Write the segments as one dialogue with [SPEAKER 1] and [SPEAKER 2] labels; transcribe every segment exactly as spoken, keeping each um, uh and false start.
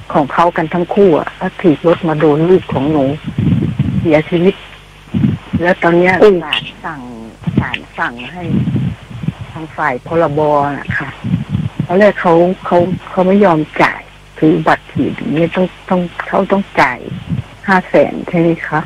[SPEAKER 1] ของเขากันทั้งคู่อ่ะถ้าถีบรถมาโดนลูกของหนูเสียชีวิตแล้วตอนนี้ศาลสั่งศาลสั่งให้ทางฝ่ายพรบนะคะตอนแรกเขาเขาเขาไม่ยอมจ่ายคือบัตรถีบนี้ต้องต้องเขาต้องจ่ายห้าแสนใช่ไหมคะ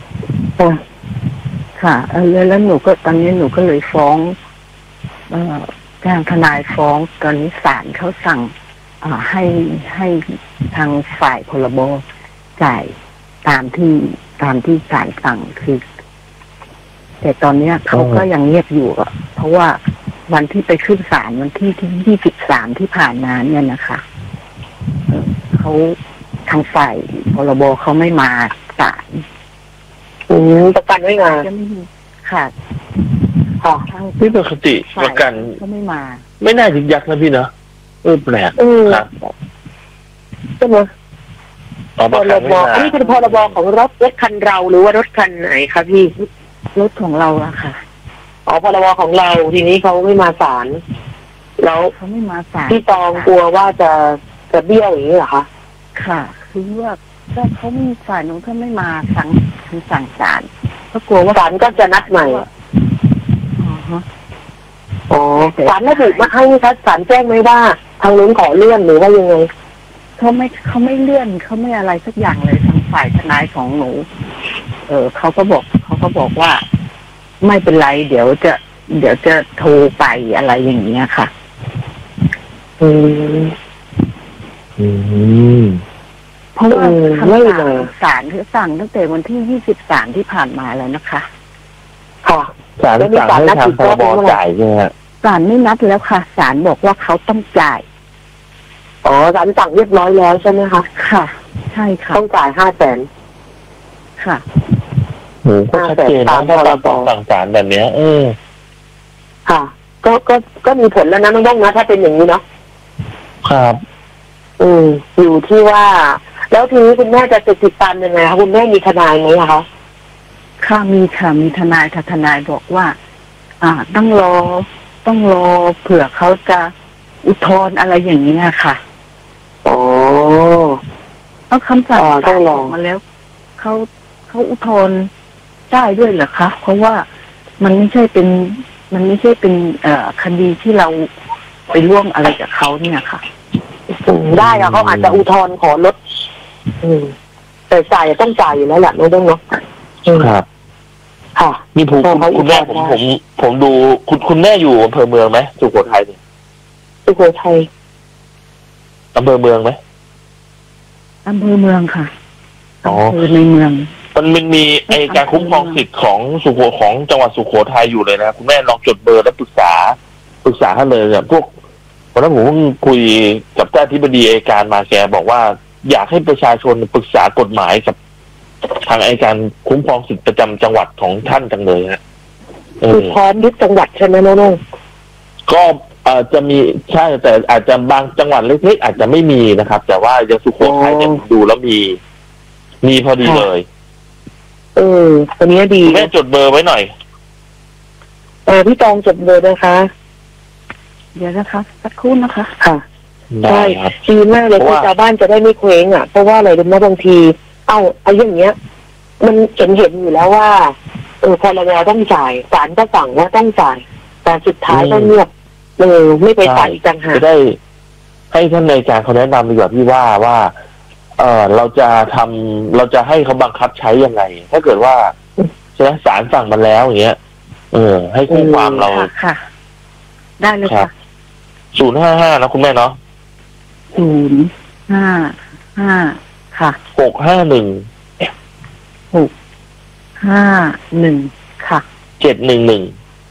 [SPEAKER 1] ค่ะแล้วแล้วหนูก็ตอนนี้หนูก็เลยฟ้องเอ่อจ้างทนายฟ้องตอนนี้ศาลเขาสั่งอ่าให้ให้ทางฝ่ายพรบจ่ายตามที่ตามที่ศาลสั่งคือแต่ตอนนี้เขาก็ยังเงียบอยู่อ่ะเพราะว่าวันที่ไปขึ้นศาลวันที่ที่ยี่สิบสามที่ผ่านมาเนี่ยนะคะเขาทางฝ่ายพรบเขาไม่มาศาล
[SPEAKER 2] อืมประกันไม่มา
[SPEAKER 1] ค่ะ
[SPEAKER 2] ค่ะ
[SPEAKER 3] ทางที่ปกติประกัน
[SPEAKER 1] ก็ไม่มา
[SPEAKER 3] ไม่น่ายึกยักนะพี่เนาะเออแปลกครับ
[SPEAKER 2] ใช่ไหม
[SPEAKER 3] พรบ
[SPEAKER 2] อันนี้คือพรบของรถรถคันเราหรือว่ารถคันไหนคะพี่
[SPEAKER 1] รถของเราอะค่ะ
[SPEAKER 2] อ๋อพรบของเราทีนี้เขาไม่มาศาลแล้ว
[SPEAKER 1] เขาไม่มาศาล
[SPEAKER 2] พี่ตองกลัวว่าจะจะเบี้ยวอย่างนี้เหรอคะ
[SPEAKER 1] ค่ะคือว่าถ้าเขาไม่ฝ่ายนู้นเขาไม่มาสั่งคือสั่งศาลก็กลัวว่า
[SPEAKER 2] ศาลก็จะนัดใหม่
[SPEAKER 1] อ๋อฮะ
[SPEAKER 2] อ๋อศาลระบุมาให้คะศาลแจ้งไหมว่าทางนู้นขอเลื่อนหรือว่ายังไง
[SPEAKER 1] เขาไม่เขาไม่เลื่อนเขาไม่อะไรสักอย่างเลยทางฝ่ายทนายของหนูเออเขาก็บอกเขาก็บอกว่าไม่เป็นไรเดี๋ยวจะเดี๋ยวจะโทรไปอะไรอย่างเงี้ยค่ะ
[SPEAKER 2] อืม
[SPEAKER 3] อืม
[SPEAKER 1] เพราะว่าคำสั่งศาลคือสั่งตั้งแต่วันที่ยี่สิบสามที่ผ่านมาแล้วนะคะ
[SPEAKER 2] ค่ะ
[SPEAKER 3] ศาลสั่งให้ทางพรบจ่ายใช่ไหมฮะ
[SPEAKER 1] ศาลไม่นัดแล้วค่ะศาลบอกว่าเขาต้องจ่าย
[SPEAKER 2] อ๋อศาลสั่งเรียบร้อยแล้วใช่ไหมคะ
[SPEAKER 1] ค่ะใช่ค่ะ
[SPEAKER 2] ต้องจ่ายห้าแสน
[SPEAKER 1] ค่ะ
[SPEAKER 3] โหก็ชัดเจนนะถ้าเราสั่งศาลแบบเนี้ยเออ
[SPEAKER 2] ค่ะก็ก็ก็มีผลแล้วนะน้องบ้องนะถ้าเป็นอย่างนี้เนาะ
[SPEAKER 3] ครับ
[SPEAKER 2] อืมอยู่ที่ว่าแล้วทีนี้คุณแม่จะติดตามยังไงคะคุณแม่มีทนายไหมคะ
[SPEAKER 1] ค่ะมีค่ะมีทนายค่ะทนายบอกว่าอ่าต้องรอต้องรอเผื่อเขาจะอุทธรณ์อะไรอย่างนี้ค่ะ
[SPEAKER 2] อ๋อ
[SPEAKER 1] เอาคำสั่ง
[SPEAKER 2] ต้องรอ
[SPEAKER 1] มาแล้วเขาเขาอุทธรณ์ได้ด้วยเหรอคะเพราะว่ามันไม่ใช่เป็นมันไม่ใช่เป็นเอ่อคดีที่เราไปร่วมอะไรกับเขาเนี่ยค่ะ
[SPEAKER 2] ได้ค่ะเขาอาจจะอุทธรณ์ขอลดอืมแต่จ่ายต้องจ่ายอยู่แล้วแหละน้องต้องเนาะ
[SPEAKER 3] ครับ
[SPEAKER 2] ค่ะ
[SPEAKER 3] นี่ผมคุณแม่ผมผมผมดูคุณคุณแม่อยู่อำเภอเมืองไหมสุโขทัยเนี่ย
[SPEAKER 2] สุโขทัย
[SPEAKER 3] อำเภอเมืองไหม
[SPEAKER 1] อำเภอเมืองค่ะอ๋อในเมือง
[SPEAKER 3] มันมันมีไอการคุ้มครองสิทธิ์ของสุโขของจังหวัดสุโขทัยอยู่เลยนะคุณแม่ลองจดเบอร์แล้วปรึกษาปรึกษาท่านเลยเนี่ยพวกวันนั้นผมเพิ่งคุยกับเจ้าอธิบดีอัยการมาแกบอกว่าอยากให้ประชาชนปรึกษากฎหมายกับทางอัยการคุ้มครองสิทธิประจำจังหวัดของท่านจังเลยฮะ
[SPEAKER 2] คือพร้อมยึดจังหวัดใช่ไหมน้อง
[SPEAKER 3] ก็เอ่อจะมีใช่แต่อาจจะบางจังหวัดเล็กๆอาจจะไม่มีนะครับแต่ว่าอย่างสุโขทัยเนี่ยดูแล้วมีมีพอดีเลย
[SPEAKER 2] เออตัวนี้ดี
[SPEAKER 3] แม่จดเบอร์ไว้หน่อย
[SPEAKER 2] เออพี่ตองจดเบอร์นะคะ
[SPEAKER 1] เดี๋ยวนะคะสักครู่นะคะ
[SPEAKER 2] ค่ะใช่ดีมากเลยที่ชาวบ้านจะได้ไม่เคว้งอ่ะเพราะว่าอะไรรู้ไหมบางทีเอ้าไอ้อย่างเงี้ยมันเห็นเห็นอยู่แล้วว่าเออพรบต้องจ่ายศาลก็สั่งว่าต้องจ่ายแต่สุดท้ายก็เงียบเออไม่ไปจ่ายจังหาก
[SPEAKER 3] จะได้ให้ท่านในการเขาแนะนำดีกว่าพี่ว่าว่าเออเราจะทำเราจะให้เขาบังคับใช้ยังไงถ้าเกิดว่าใช่ไหมศาลสั่งมาแล้วอย่างเงี้ยเออให้คู่ความเรา
[SPEAKER 1] ค่ะได้เลยค่ะ
[SPEAKER 3] ศูนย์ห้าห้านะคุณแม่เนาะ
[SPEAKER 1] ศูนย์ห้าห้าค่ะ
[SPEAKER 3] หกห้าหนึ่ง
[SPEAKER 1] หกห้าหนึ่งค่ะ
[SPEAKER 3] เจ็ดหนึ่งหนึ่ง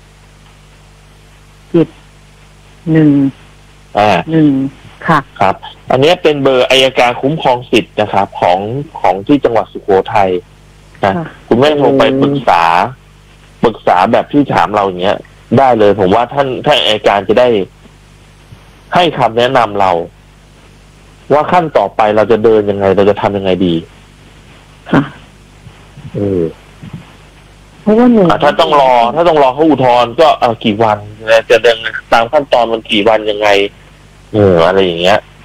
[SPEAKER 1] เจ็ดหนึ่ง
[SPEAKER 3] อ่า
[SPEAKER 1] หนึ่งค่ะ
[SPEAKER 3] ครับอันนี้เป็นเบอร์อัยการคุ้มครองสิทธิ์นะครับของของที่จังหวัดสุโขทัยนะคุณแม่โทรไปปรึกษาปรึกษาแบบที่ถามเราอย่างเงี้ยได้เลยผมว่าท่านท่านอัยการจะได้ให้คำแนะนำเราว่าขั้นต่อไปเราจะเดินยังไงเราจะทำยังไงดี
[SPEAKER 1] ค่ะ
[SPEAKER 3] เออ
[SPEAKER 1] เพราะว่าหนู
[SPEAKER 3] ถ้าต้องรอถ้าต้องรอเขาอุทธรณ์ก็เออกี่วันจะเดินตามขั้นตอนมันกี่วันยังไงเอออะไรอย่างเงี้ย